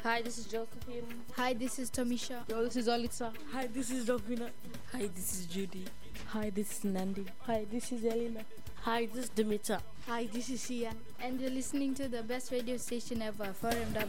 Hi, this is Josephine. Hi, this is Tamisha. Yo, this is Alitza. Hi, this is Dovina. Hi, this is Judy. Hi, this is Nandi. Hi, this is Elena. Hi, this is Dimitra. Hi, this is Ian. And you're listening to the best radio station ever, Forum